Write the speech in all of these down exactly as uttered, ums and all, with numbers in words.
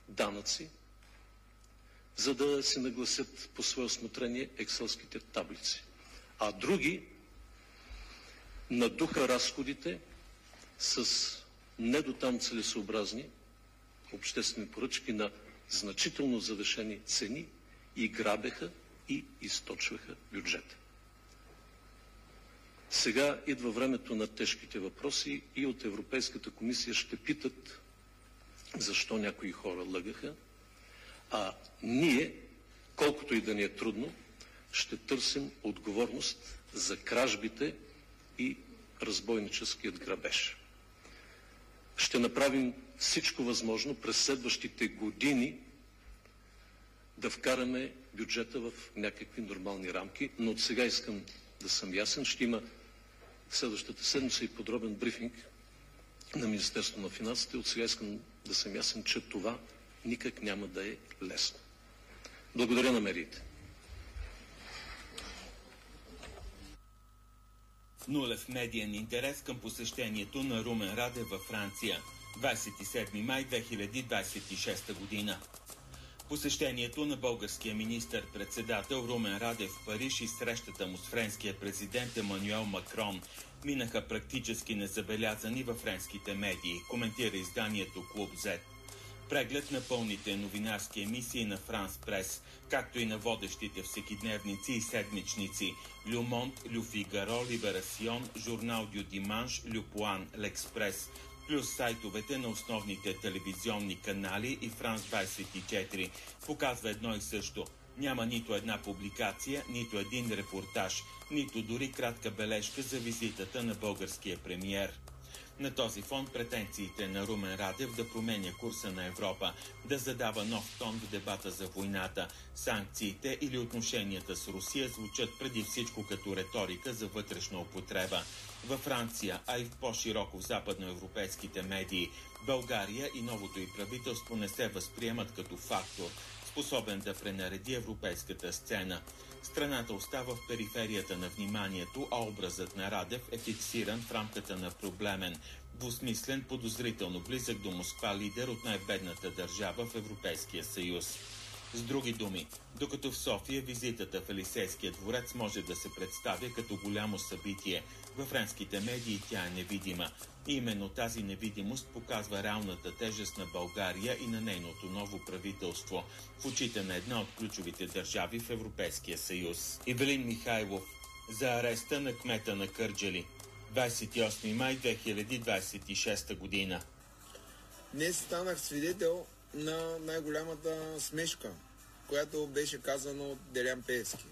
данъци, за да си нагласят по свое усмотрение екселските таблици. А други надуха разходите с недотам целесообразни обществени поръчки на значително завишени цени и грабеха и източваха бюджета. Сега идва времето на тежките въпроси и от Европейската комисия ще питат защо някои хора лъгаха, а ние, колкото и да ни е трудно, ще търсим отговорност за кражбите и разбойническият грабеж. Ще направим всичко възможно през следващите години да вкараме бюджета в някакви нормални рамки, но от сега искам да съм ясен. Ще има следващата седмица и подробен брифинг на Министерството на финансите. От сега искам да съм ясен, че това никак няма да е лесно. Благодаря на медиите. Нулев медиен интерес към посещението на Румен Радев във Франция. двадесет и седми май две хиляди двадесет и шеста година. Посещението на българския министър-председател Румен Радев в Париж и срещата му с френския президент Емануел Макрон минаха практически незабелязани във френските медии, коментира изданието Клуб Z. Преглед на пълните новинарски емисии на Франс Прес, както и на водещите всекидневници и седмичници Лю Монт, Лю Фигаро, Либерасион, Журнал Дю Диманш, Лю Пуан, L'Express, плюс сайтовете на основните телевизионни канали и Франс двадесет и четири показва едно и също. Няма нито една публикация, нито един репортаж, нито дори кратка бележка за визитата на българския премиер. На този фон претенциите на Румен Радев да променя курса на Европа, да задава нов тон в дебата за войната, санкциите или отношенията с Русия звучат преди всичко като риторика за вътрешна употреба. Във Франция, а и в по-широко в западноевропейските медии, България и новото й правителство не се възприемат като фактор, способен да пренареди европейската сцена. Страната остава в периферията на вниманието, а образът на Радев е фиксиран в рамката на проблемен, двусмислен, подозрително близък до Москва лидер от най-бедната държава в Европейския съюз. С други думи, докато в София визитата в Елисейския дворец може да се представя като голямо събитие, във френските медии тя е невидима. И именно тази невидимост показва реалната тежест на България и на нейното ново правителство в очите на една от ключовите държави в Европейския съюз. Ивелин Михайлов за ареста на кмета на Кърджали. двадесет и осми май две хиляди двадесет и шеста година. Днес станах свидетел на най-голямата смешка, която беше казана от Делян Пеевски.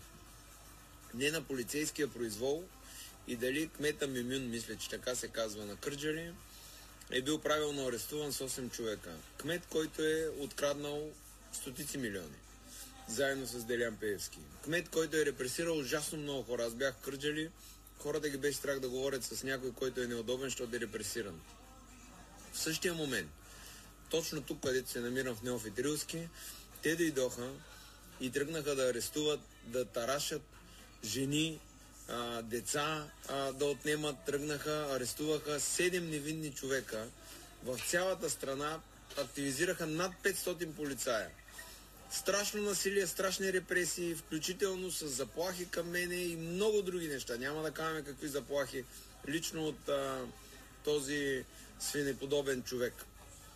Не на полицейския произвол и дали кмета Мюмюн, мисля, че така се казва, на Кърджали, е бил правилно арестуван с осем човека. Кмет, който е откраднал стотици милиони, заедно с Делян Пеевски. Кмет, който е репресирал ужасно много хора. Аз бях в Кърджали, хората ги беше страх да говорят с някой, който е неудобен, защото е репресиран. В същия момент, точно тук, където се намирам в Неофит Рилски, те дойдоха и тръгнаха да арестуват, да тарашат жени, а, деца, а, да отнемат, тръгнаха, арестуваха седем невинни човека. В цялата страна активизираха над петстотин полицая. Страшно насилие, страшни репресии, включително с заплахи към мене и много други неща. Няма да кажем какви заплахи лично от а, този свинеподобен човек.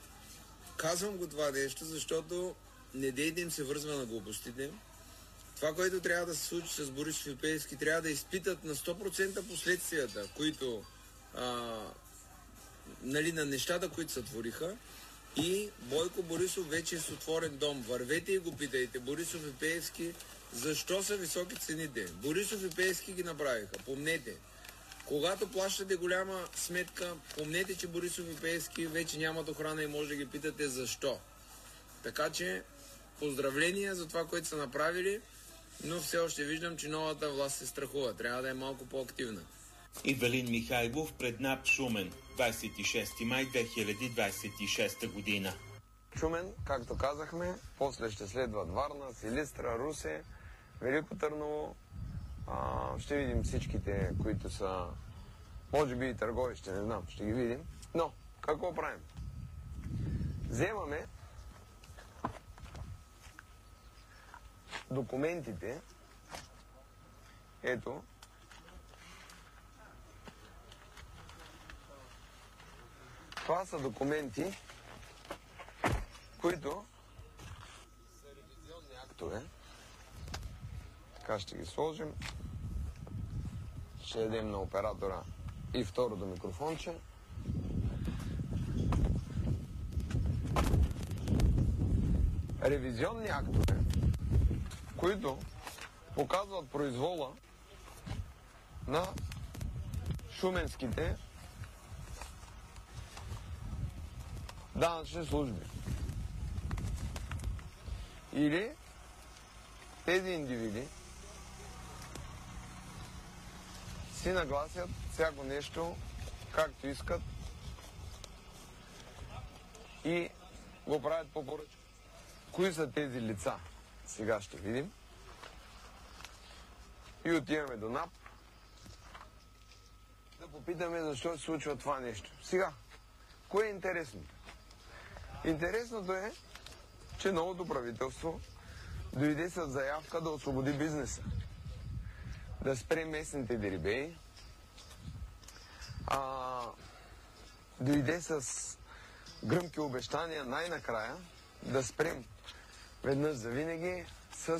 Казвам го това нещо, защото не дейте им се връзва на глупостите. Това, което трябва да се случи с Борисов и Пеевски, трябва да изпитат на сто процента последствията, които а, нали, на нещата, които се твориха. И Бойко Борисов вече е с отворен дом. Вървете и го питайте. Борисов и Пеевски, защо са високи цените? Борисов и Пеевски ги направиха. Помнете, когато плащате голяма сметка, помнете, че Борисов и Пеевски вече нямат охрана и може да ги питате защо. Така че, поздравления за това, което са направили, но все още виждам, че новата власт се страхува. Трябва да е малко по-активна. Ивелин Михайлов пред НАП Шумен, двадесет и шести май две хиляди двадесет и шеста година. Шумен, както казахме, после ще следват Варна, Силистра, Русе, Велико Търново. А, ще видим всичките, които са, може би и Търговище, не знам, ще ги видим. Но, какво правим? Вземаме документите. Ето. Това са документи, които са ревизионни актове. Така ще ги сложим. Ще дадем на оператора и второто микрофонче. Ревизионни актове, които показват произвола на шуменските данъчни служби. Или тези индивиди си нагласят всяко нещо както искат и го правят по поръчка. Кои са тези лица? Сега ще видим. И отиваме до НАП да попитаме защо се случва това нещо. Сега, кое е интересното? Интересното е, че новото правителство дойде с заявка да освободи бизнеса, да спре местните дерибеи, а, дойде с гръмки обещания най-накрая да спрем веднъж за винаги с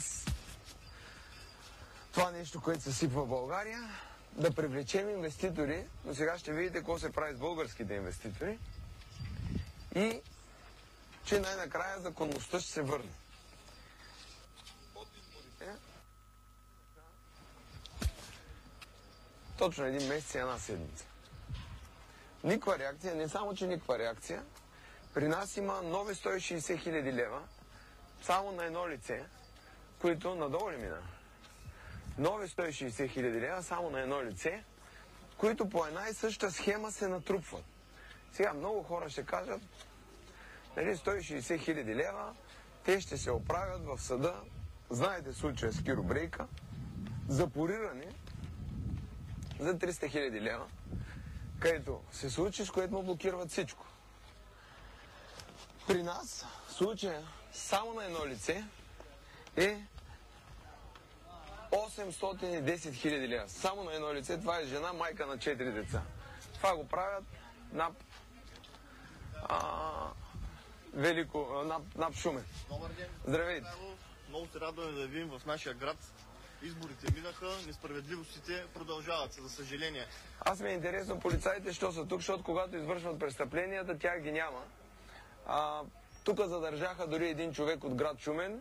това нещо, което се сипва в България, да привлечем инвеститори, но сега ще видите какво се прави с българските инвеститори и че най-накрая законността ще се върне. От изборите точно един месец и една седмица. Никаква реакция, не само, че никаква реакция, при нас има нови сто и шейсет хиляди лева, само на едно лице, които надолу ли мина? Нови сто и шейсет хиляди лева, само на едно лице, които по една и съща схема се натрупват. Сега много хора ще кажат, нали, сто и шейсет хиляди лева, те ще се оправят в съда. Знаете случая с Киро Брейка, запориране за триста хиляди лева, където се случи, с което му блокират всичко. При нас случая само на едно лице е осемстотин и десет хиляди лева. Само на едно лице. Това е жена, майка на четири деца. Това го правят НАП а, Велико, НАП, НАП Шумен. Добър ден. Здравейте. Много се радваме да видим в нашия град. Изборите минаха, несправедливостите продължават, за съжаление. Аз ми е интересно полицаите, що са тук, защото когато извършват престъпленията, тях ги няма. А, тук задържаха дори един човек от град Шумен.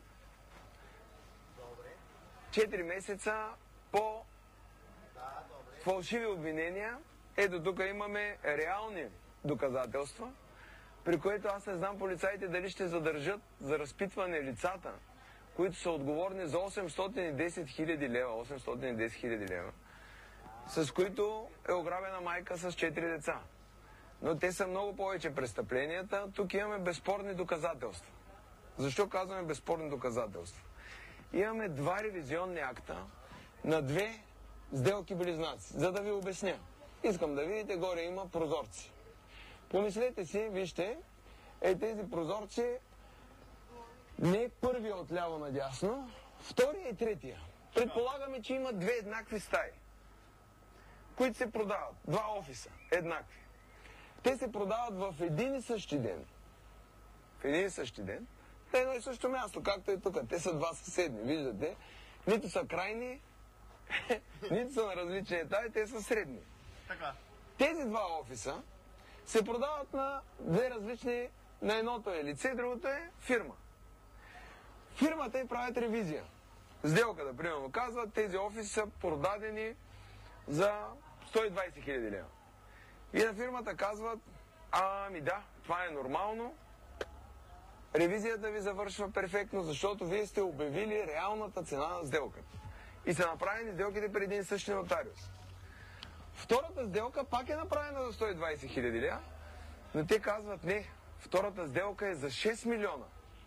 Четири месеца по фалшиви обвинения. Ето тук имаме реални доказателства, при което аз не знам полицаите дали ще задържат за разпитване лицата, които са отговорни за осемстотин и десет хиляди лева, осемстотин и десет хиляди лева, с които е ограбена майка с четири деца. Но те са много повече престъпленията. Тук имаме безспорни доказателства. Защо казваме безспорни доказателства? Имаме два ревизионни акта на две сделки близнаци. За да ви обясня. Искам да видите, горе има прозорци. Помислете си, вижте, е тези прозорци не първия отляво надясно, втория и третия. Предполагаме, че има две еднакви стаи, които се продават. Два офиса, еднакви. Те се продават в един и същи ден. В един и същи ден. На едно и също място, както е тук. Те са два съседни, виждате. Нито са крайни, нито са на различни етажи, те са средни. Така. Тези два офиса се продават на две различни, на едното е лице, другото е фирма. Фирмата и правят ревизия. Сделката, примерно, казват, тези офиси са продадени за сто и двайсет хиляди лева. И на фирмата казват, ами да, това е нормално, ревизията ви завършва перфектно, защото вие сте обявили реалната цена на сделката. И са направени сделките преди един същи нотариус. Втората сделка пак е направена за сто и двайсет хиляди лева, но те казват не, втората сделка е за шест милиона.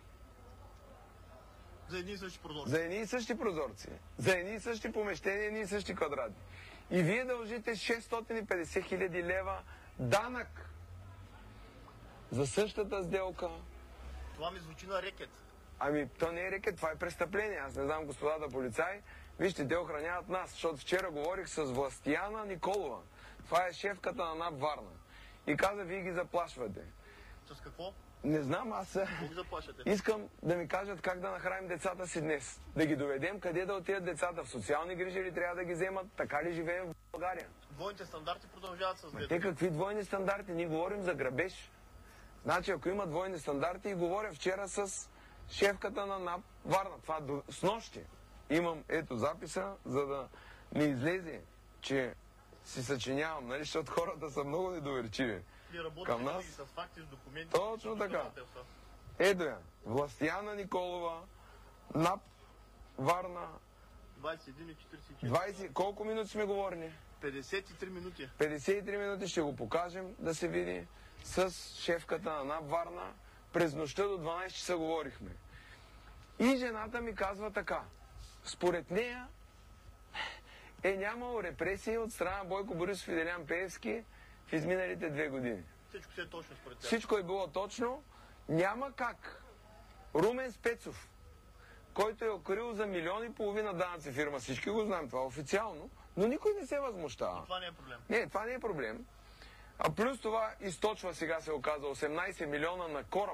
За едни и същи прозорци. За едни и същи прозорци. За едни и същи помещения, едни и същи квадрати. И вие дължите шестстотин и петдесет хиляди лева данък за същата сделка. Това ми звучи на рекет. Ами, то не е рекет, това е престъпление. Аз не знам, господата полицаи. Вижте, те охраняват нас, защото вчера говорих с Властияна Николова. Това е шефката на НАП Варна. И каза, вие ги заплашвате. С какво? Не знам, аз Какво заплашвате? искам да ми кажат как да нахраним децата си днес. Да ги доведем, къде да отидат децата. В социални грижи ли трябва да ги вземат? Така ли живеем в България? Двойните стандарти продължават с Ма те какви двойни стандарти? Ние говорим за грабеж. Значи, ако има двойни стандарти, и говоря вчера с шефката на НАП Варна. Това до... с нощи. Имам ето записа, за да не излезе, че си съчинявам, нали, защото хората са много недоверчиви. Към нас. С факти, с документи. Точно така. Ето я. Властияна Николова, НАП Варна. двадесет и една и четиридесет и четири. двадесет... Колко минути сме говорени? петдесет и три минути. петдесет и три минути ще го покажем да се види с шефката на НАП Варна. През нощта до дванадесет часа говорихме. И жената ми казва така. Според нея е нямало репресии от страна Бойко Борисов и Делян Пеевски в изминалите две години. Всичко си е точно според тях. Всичко е било точно. Няма как Румен Спецов, който е укрил за милион и половина данъци фирма, всички го знаем това официално, но никой не се възмущава. И това не е проблем. Не, това не е проблем. А плюс това източва, сега се оказа, осемнадесет милиона на кораб.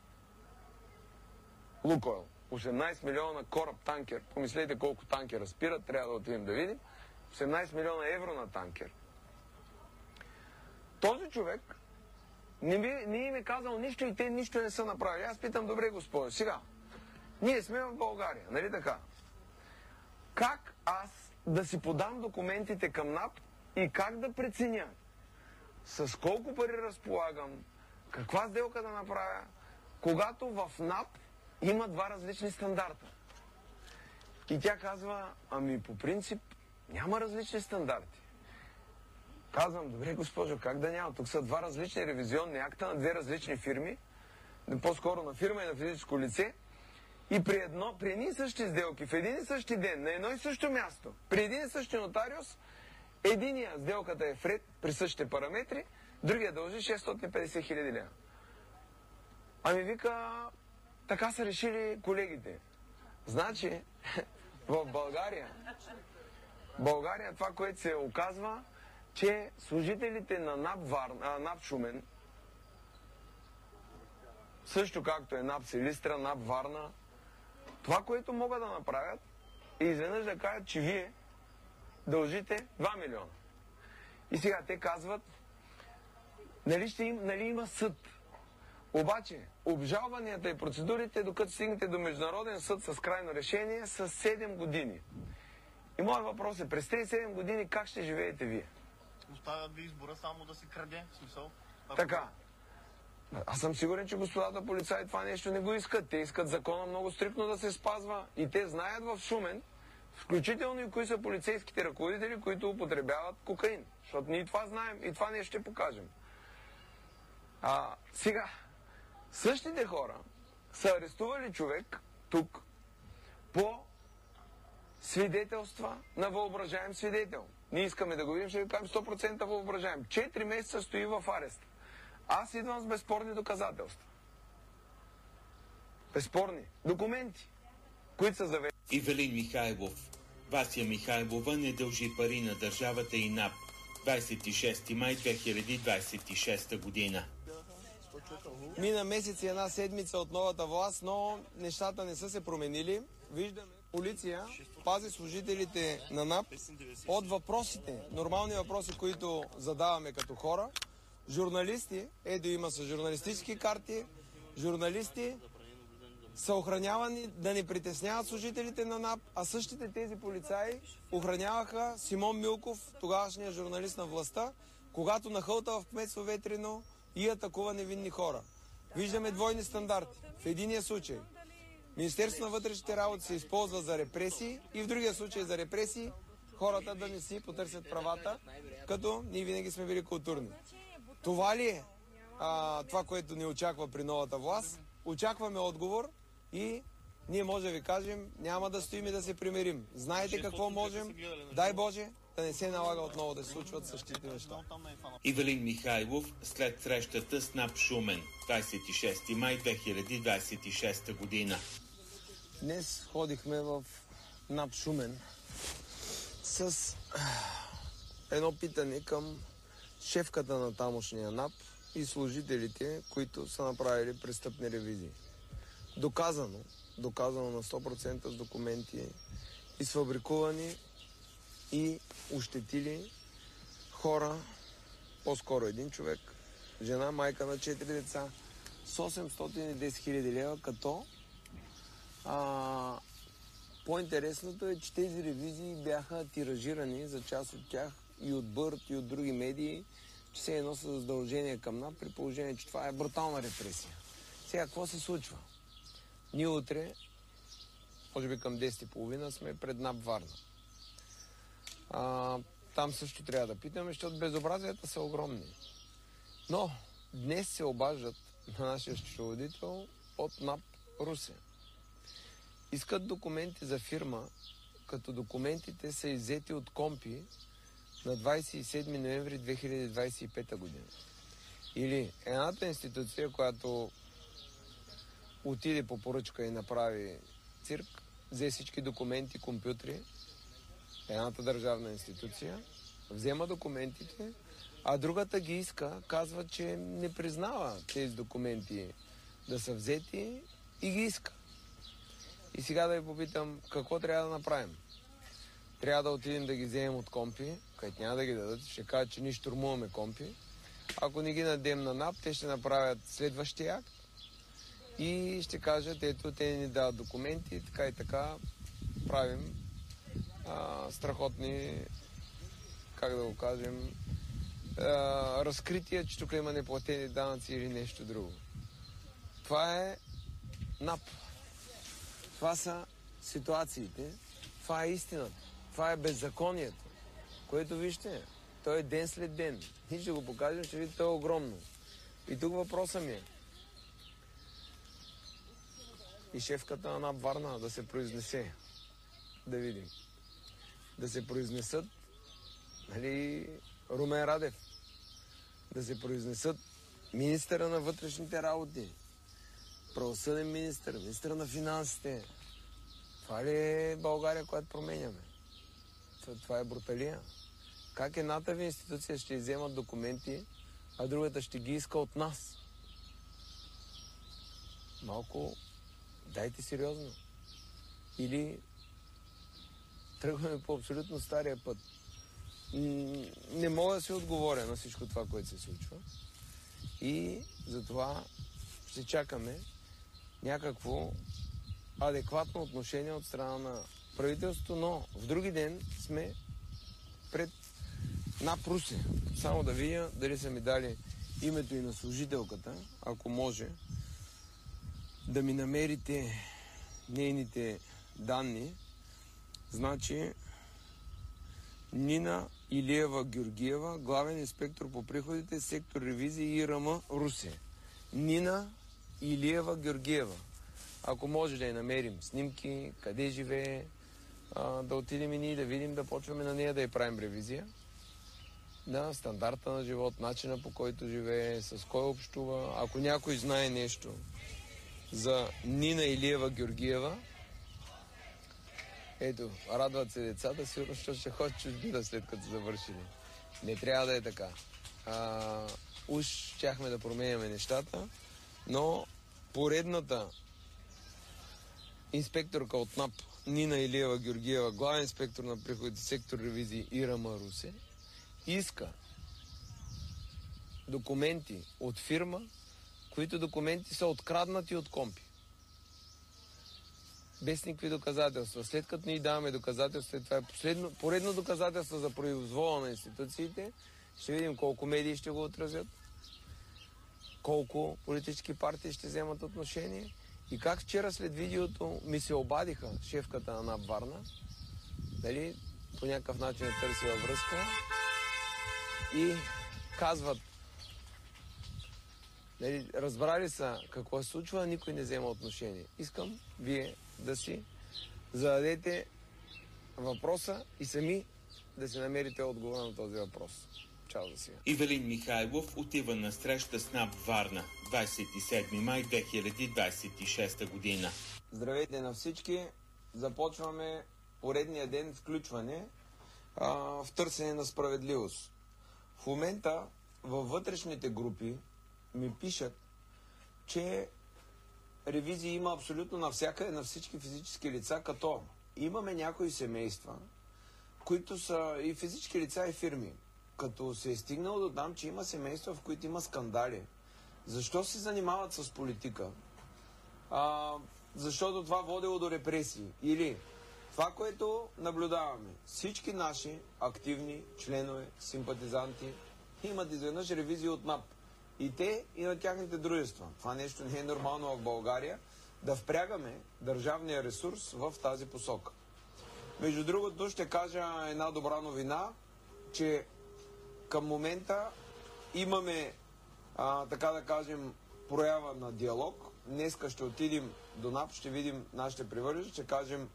Лукойл. осемнадесет милиона на кораб танкер. Помислете колко танкера спират, трябва да отидем да видим. осемнадесет милиона евро на танкер. Този човек не, би, не им е казал нищо и те нищо не са направили. Аз питам, добре, господи, сега, ние сме в България, нали така? Как аз да си подам документите към НАП и как да преценя с колко пари разполагам, каква сделка да направя, когато в НАП има два различни стандарта? И тя казва, ами по принцип няма различни стандарти. Казвам, добре, госпожо, как да няма? Тук са два различни ревизионни акта на две различни фирми, по-скоро на фирма и на физическо лице, и при, едно, при едни и същи сделки, в един и същи ден, на едно и също място, при един и същи нотариус, единия сделката е вред при същите параметри, другия дължи шестстотин и петдесет хиляди лева. Ами вика, така са решили колегите. Значи, в България, България това, което се оказва, че служителите на НАП, Варна, а, НАП Шумен, също както е НАП Силистра, НАП Варна, това, което могат да направят, е изведнъж да кажат, че вие дължите два милиона. И сега те казват, нали, ще им, нали има съд. Обаче, обжалванията и процедурите, докато стигнете до Международен съд с крайно решение, са седем години. И моят въпрос е, през тези седем години как ще живеете вие? Оставят ви избора само да си краде, в смисъл. Ако... Така. Аз съм сигурен, че господата полицаи това нещо не го искат. Те искат закона много стриктно да се спазва и те знаят в Шумен, включително и кои са полицейските ръководители, които употребяват кокаин. Защото ние това знаем и това нещо ще покажем. А, сега, същите хора са арестували човек тук по свидетелства на въображаем свидетел. Ние искаме да го видим, ще ви кажем сто процента въображаем. Четири месеца стои в арест. Аз идвам с безспорни доказателства. Безспорни документи, които са заведени. Ивелин Михайлов. Вася Михайлова не дължи пари на държавата и НАП. двадесет и шести май две хиляди двадесет и шеста година. Мина месец и една седмица от новата власт, но нещата не са се променили. Виждаме, полиция пази служителите на НАП от въпросите, нормални въпроси, които задаваме като хора. Журналисти, ето има са журналистически карти, журналисти са охранявани да не притесняват служителите на НАП, а същите тези полицаи охраняваха Симон Милков, тогавашния журналист на властта, когато нахълта в кметство Ветрино и атакува невинни хора. Виждаме двойни стандарти. В единия случай Министерството на вътрешните работи се използва за репресии и в другия случай за репресии хората да не си потърсят правата, като ние винаги сме били културни. Това ли е а, това, което ни очаква при новата власт? Очакваме отговор и ние може да ви кажем, няма да стоим и да се примирим. Знаете какво можем? Дай Боже, да не се налага отново да се случват същите неща. Ивелин Михайлов след срещата с НАП Шумен, двадесет и шести май две хиляди двадесет и шеста година. Днес ходихме в НАП Шумен с едно питане към шефката на тамошния НАП и служителите, които са направили престъпни ревизии. Доказано, доказано на сто процента с документи, изфабрикувани и ощетили хора, по-скоро един човек, жена, майка на четири деца, с осемстотин и десет хиляди лева, като а, по-интересното е, че тези ревизии бяха тиражирани за част от тях и от Бърт, и от други медии, че се едно са задължение към НАП, при положение, че това е брутална репресия. Сега, какво се случва? Ние утре, може би към десет и половина, сме пред НАП Варна. А, там също трябва да питаме, защото безобразията са огромни. Но днес се обаждат на нашия счетоводител от НАП Русе. Искат документи за фирма, като документите са иззети от КОМПИ на двадесет и седми ноември две хиляди двадесет и пета година. Или едната институция, която отиде по поръчка и направи цирк, взе всички документи, компютри, едната държавна институция, взема документите, а другата ги иска, казва, че не признава тези документи да са взети и ги иска. И сега да ви попитам, какво трябва да направим? Трябва да отидем да ги вземем от КОМПИ, където няма да ги дадат, ще кажат, че ние щурмуваме КОМПИ. Ако не ги надем на НАП, те ще направят следващия акт и ще кажат, ето, те ни дават документи, така и така правим а, страхотни, как да го кажем, а, разкрития, че тук има неплатени данъци или нещо друго. Това е НАП. Това са ситуациите, това е истината, това е беззаконието, което вижте, то е ден след ден. Ние ще го покажем, ще видите, то е огромно. И тук въпросът ми е и шефката на НАП Варна да се произнесе, да видим. Да се произнесат, нали, Румен Радев, да се произнесат министъра на вътрешните работи, правосъден министър, министър на финансите. Това ли е България, която променяме? Това е бруталия. Как едната ви институция ще изземат документи, а другата ще ги иска от нас? Малко дайте сериозно. Или тръгваме по абсолютно стария път. Не мога да се отговоря на всичко това, което се случва. И затова ще чакаме някакво адекватно отношение от страна на правителството, но в други ден сме пред НАП Русе. Само да видя дали са ми дали името и на служителката, ако може да ми намерите нейните данни. Значи Нина Илиева Георгиева, главен инспектор по приходите, сектор ревизии ИРМ Русе. Нина Илиева Георгиева. Ако може да я намерим снимки, къде живее, а, да отидем и ние да видим, да почваме на нея да я правим ревизия. Да, стандарта на живот, начина по който живее, с кой общува. Ако някой знае нещо за Нина Илиева Георгиева, ето, радват се децата, сигурно, защото ще ходят чужбина след като завършили. Не трябва да е така. А, уж щяхме да променяме нещата, но поредната инспекторка от НАП, Нина Илиева Георгиева, главен инспектор на приходите, сектор ревизии ИРМ Русе, иска документи от фирма, които документи са откраднати от КОМПИ. Без никакви доказателства. След като ние даваме доказателства, това е последно, поредно доказателство за произвола на институциите, ще видим колко медии ще го отразят, колко политически партии ще вземат отношение и как вчера след видеото ми се обадиха шефката на НАП Варна, дали по някакъв начин е търсила връзка и казват, дали, разбрали са какво се случва, никой не взема отношение. Искам вие да си зададете въпроса и сами да си намерите отговор на този въпрос. Чао! Чао за сега. Ивелин Михайлов отива на среща с НАП Варна, двадесет и седми май две хиляди двадесет и шеста година. Здравейте на всички! Започваме поредния ден включване а, в търсене на справедливост. В момента във вътрешните групи ми пишат, че ревизии има абсолютно навсякъде, на всички физически лица, като имаме някои семейства, които са и физически лица и фирми. Като се е стигнало до там, че има семейства, в които има скандали. Защо се занимават с политика? А, защото това водило до репресии. Или това, което наблюдаваме. Всички наши активни членове, симпатизанти имат изведнъж ревизии от НАП. И те, и на тяхните дружества. Това нещо не е нормално в България. Да впрягаме държавния ресурс в тази посока. Между другото, ще кажа една добра новина, че към момента имаме, а, така да кажем, проява на диалог. Днеска ще отидем до НАП, ще видим нашите привърженици, ще кажем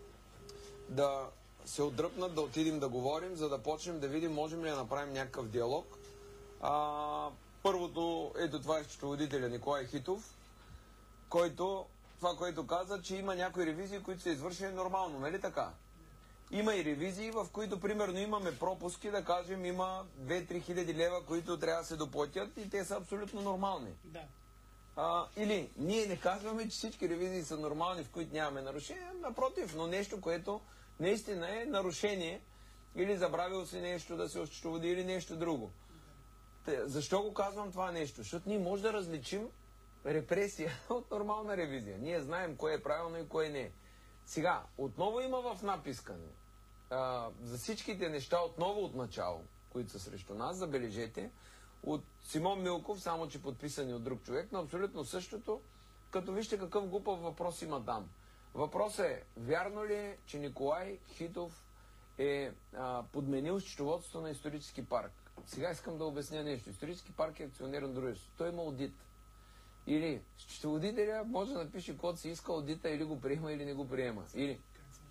да се отдръпнат, да отидем да говорим, за да почнем да видим, можем ли да направим някакъв диалог. А, първото, ето това е счетоводителя Николай Хитов, който, това, което каза, че има някои ревизии, които са извършени нормално, нали така? Има и ревизии, в които, примерно, имаме пропуски, да кажем, има две-три хиляди лева, които трябва да се доплатят и те са абсолютно нормални. Да. А, или ние не казваме, че всички ревизии са нормални, в които нямаме нарушения, напротив, но нещо, което наистина е нарушение, или забравил си нещо да се осчетоводи, или нещо друго. Те, защо го казвам това нещо? Защото ние може да различим репресия от нормална ревизия. Ние знаем кое е правилно и кое не е. Сега, отново има в напискане. А, за всичките неща, отново от начало, които са срещу нас, забележете, от Симон Милков, само че подписани от друг човек, но абсолютно същото, като вижте какъв глупав въпрос има там. Въпросът е, вярно ли е, че Николай Хитов е а, подменил счетоводството на исторически парк? Сега искам да обясня нещо. Исторически парк е акционерно дружество. Той има аудит. Или счетоводителя може да напише код си иска аудита, или го приема, или не го приема. Или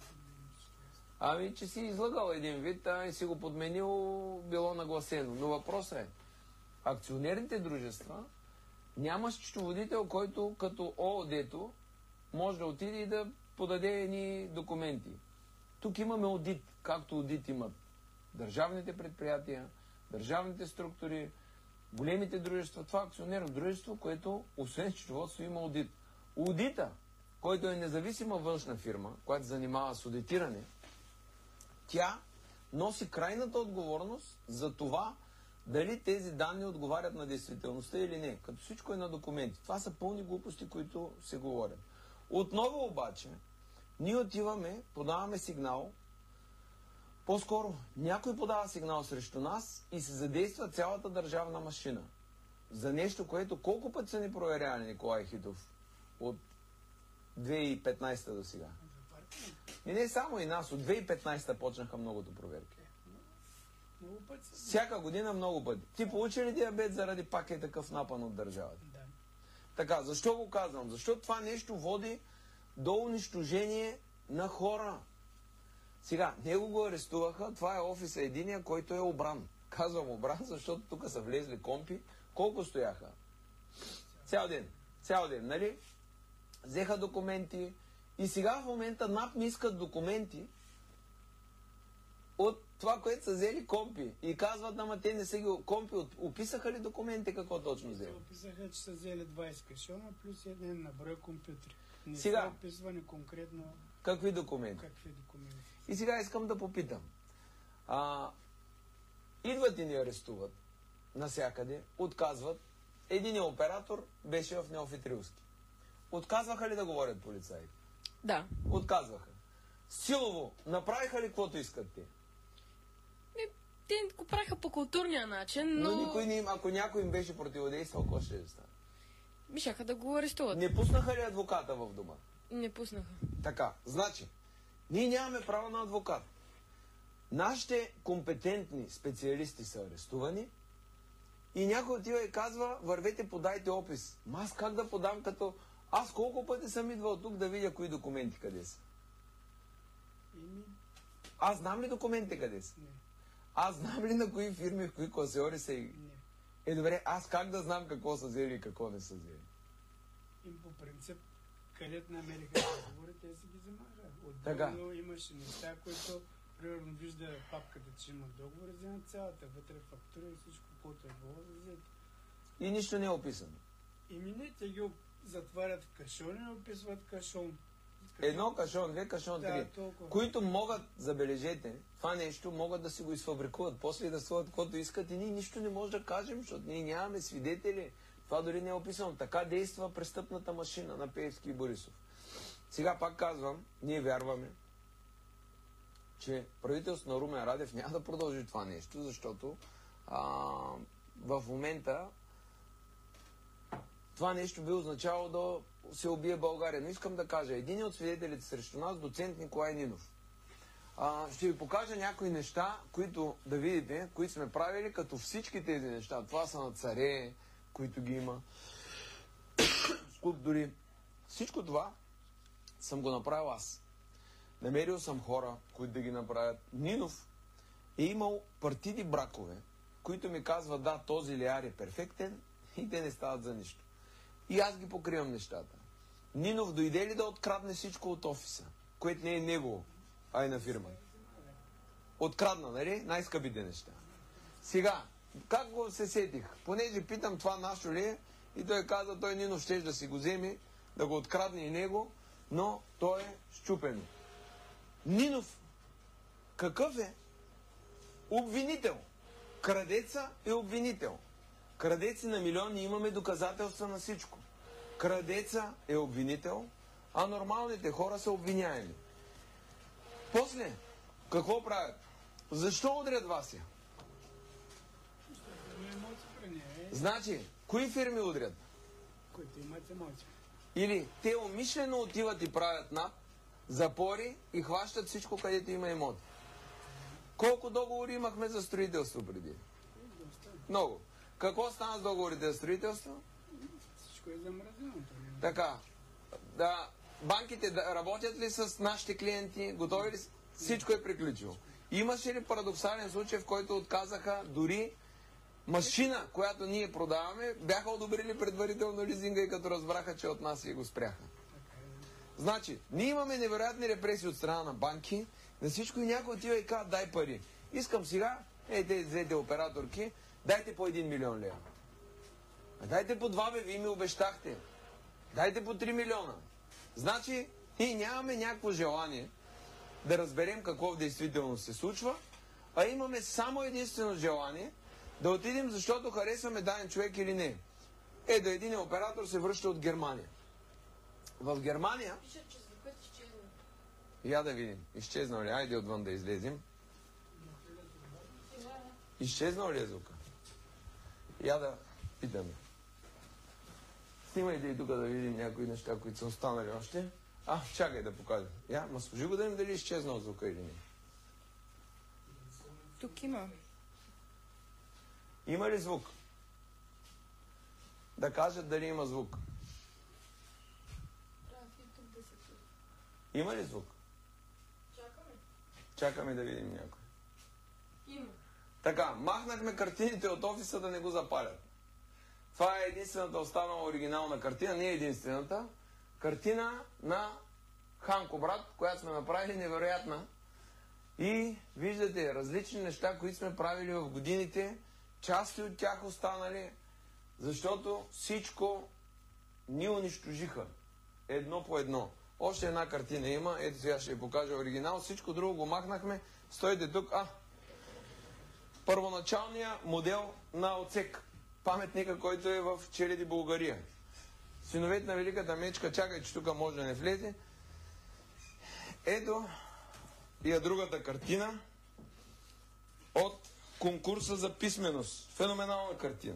ами, че си излъгал един вид, а и си го подменил, било нагласено. Но въпросът е, акционерните дружества няма счетоводител, който като ООД-то може да отиде и да подаде едни документи. Тук имаме аудит, както аудит имат държавните предприятия, държавните структури, големите дружества. Това акционерно дружество, което освен счетоводство има аудит. Аудита, който е независима външна фирма, която се занимава с аудитиране, тя носи крайната отговорност за това дали тези данни отговарят на действителността или не. Като всичко е на документи. Това са пълни глупости, които се говорят. Отново обаче, ние отиваме, подаваме сигнал, по-скоро някой подава сигнал срещу нас и се задейства цялата държавна машина. За нещо, което колко пъти са ни проверяли, Николай Хитов, от две хиляди и петнадесета до сега? И не само и нас, от две хиляди и петнадесета почнаха многото проверки. Много пъти са. Всяка година много пъти. Ти получи ли диабет заради пак е такъв напън от държавата? Да. Така, защо го казвам? Защото това нещо води до унищожение на хора. Сега, него го арестуваха, това е офиса единия, който е обран. Казвам обран, защото тук са влезли компи. Колко стояха? Цял ден. Цял ден, нали? Взеха документи и сега в момента НАП ми искат документи от това, което са взели компи. И казват, ама те не са ги компи. Описаха ли документи какво точно взели? Описаха, че са взели двадесет кашона плюс един на брой компютри. Не Сега, са описвани конкретно какви документи? какви документи. И сега искам да попитам. А, идват и ни арестуват насякъде, отказват. Един оператор беше в Неофит Рилски. Отказваха ли да говорят полицаите? Да. Отказваха. Силово направиха ли каквото искат те? Ми, те го правиха по културния начин, но... Но никой не им, ако някой им беше противодействал, какво ще стане? Мишаха да го арестуват. Не пуснаха ли адвоката в дома? Не пуснаха. Така, значи, ние нямаме право на адвокат. Нашите компетентни специалисти са арестувани и някой отива и казва, вървете, подайте опис. Ма аз как да подам, като аз колко пъти съм идвал тук да видя кои документи къде са? Ими, Аз знам ли документите къде са? не. Аз знам ли на кои фирми, в кои класьори са и... Не. Е, добре, аз как да знам какво са взели и какво не са взели? И по принцип, където намериха разговори, те си ги вземаха. Така. Отделно имаше неща, които, примерно, вижда папката, че има договори, вземат цялата, вътре фактура и всичко, което е било, да взете. И нищо не е описано. Ими не, те ги оп- затварят в кашон и описват кашон. Едно кашон, две кашон, Да, три. толкова. Които могат, забележете, това нещо могат да си го изфабрикуват, после да слагат каквото искат и ние нищо не може да кажем, защото ние нямаме свидетели. Това дори не е описано. Така действа престъпната машина на Пеевски и Борисов. Сега пак казвам, ние вярваме, че правителството на Румен Радев няма да продължи това нещо, защото а, в момента това нещо би означавало да се убие България. Но искам да кажа, един от свидетелите срещу нас, доцент Николай Нинов. А, ще ви покажа някои неща, които да видите, които сме правили, като всички тези неща. Това са на царе, които ги има, скулптури. Всичко това съм го направил аз. Намерил съм хора, които да ги направят. Нинов е имал партиди бракове, които ми казват, да, този лиар е перфектен и те не стават за нищо. И аз ги покривам нещата. Нинов дойде ли да открадне всичко от офиса, което не е негово, а е на фирма? Открадна, нали? Най-скъпите неща. Сега, как го се сетих? Понеже питам това нашо ли е, и той каза, той Нинов ще да си го вземе, да го открадне и него, но той е счупен. Нинов, какъв е? Обвинител. Крадеца е обвинител. Крадеци на милиони, имаме доказателства на всичко. Крадеца е обвинител, а нормалните хора са обвиняеми. После, какво правят? Защо удрят Вася? Значи, кои фирми удрят? Които имат емоции. Или те умишлено отиват и правят нап, запори и хващат всичко, където има имоти. Колко договори имахме за строителство преди? Много. Какво стана с договорите за строителство? Всичко е замразено. Така. Да, банките да, работят ли с нашите клиенти? Готови ли? Всичко е приключило. Имаше ли парадоксален случай, в който отказаха дори машина, която ние продаваме, бяха одобрили предварително лизинга и като разбраха, че от нас и го спряха. Значи, ние имаме невероятни репресии от страна на банки, на всичко и някой отива и казва, дай пари. Искам сега, ей, те двете операторки, дайте по един милион лева. А дайте по два, бе, вие ми обещахте. Дайте по три милиона. Значи, ние нямаме някакво желание да разберем какво в действителност се случва, а имаме само единствено желание да отидем, защото харесваме даден човек или не. Е, да един оператор се връща от Германия. В Германия... Пишат, че звукът изчезна. Я да видим. Изчезнал ли? Айде отвън да излезем. Изчезнал ли е звука? Я да питаме. Снимайте и тук да видим някои неща, които са останали още. А, чакай да покажа. Я, ма служи го да им дали изчезнал звука или не. Тук има. Има ли звук? Да кажат дали има звук. Трябва в YouTube да се чуе. Има ли звук? Чакаме. Чакаме да видим някой. Има. Така, махнахме картините от офиса да не го запалят. Това е единствената останала оригинална картина, не е единствената. Картина на Ханко брат, която сме направили невероятна. И виждате различни неща, които сме правили в годините. Части от тях останали, защото всичко ни унищожиха. Едно по едно. Още една картина има. Ето сега ще ви покажа оригинал. Всичко друго го махнахме. Стойте тук. А, първоначалният модел на отсек. Паметника, който е в Челеди, България. Синовете на Великата мечка, чакай, че тук може да не влезе. Ето и е другата картина от конкурса за писменост. Феноменална картина.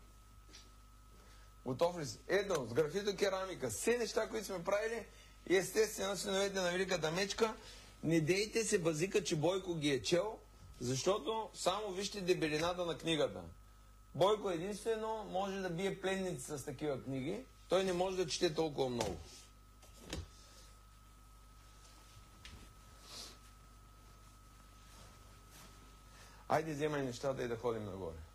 Готов ли си? Ето, с графито керамика. Все неща, които сме правили и естествено синовете на Великата мечка. Не дейте се базика, че Бойко ги е чел, защото само вижте дебелината на книгата. Бойко единствено може да бие пленници с такива книги. Той не може да чете толкова много. Айде вземай нещата и да ходим нагоре.